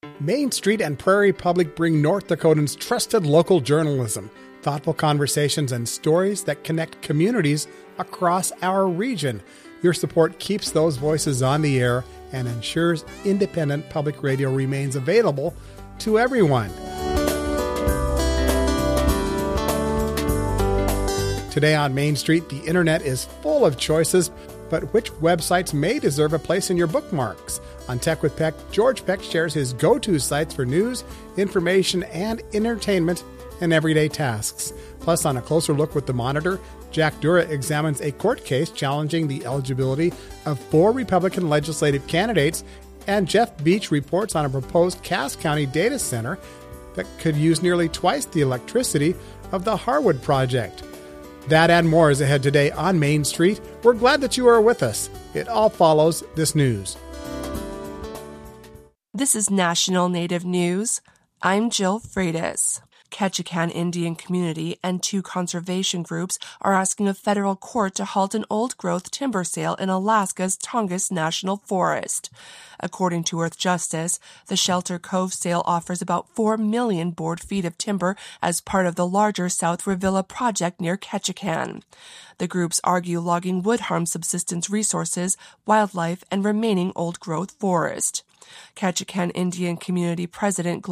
Main Street and Prairie Public bring North Dakotans trusted local journalism, thoughtful conversations, and stories that connect communities across our region. Your support keeps those voices on the air and ensures independent public radio remains available to everyone. Today on Main Street, the internet is full of choices, but which websites may deserve a place in your bookmarks? On Tech with Peck, George Peck shares his go-to sites for news, information, and entertainment and everyday tasks. Plus, on A Closer Look with the Monitor, Jack Dura examines a court case challenging the eligibility of 4 Republican legislative candidates, and Jeff Beach reports on a proposed Cass County data center that could use nearly twice the electricity of the Harwood project. That and more is ahead today on Main Street. We're glad that you are with us. It all follows this news. This is National Native News. I'm Jill Freitas. Ketchikan Indian Community and 2 conservation groups are asking a federal court to halt an old-growth timber sale in Alaska's Tongass National Forest. According to Earth Justice, the Shelter Cove sale offers about 4 million board feet of timber as part of the larger South Revilla project near Ketchikan. The groups argue logging would harm subsistence resources, wildlife, and remaining old-growth forest. Ketchikan Indian Community President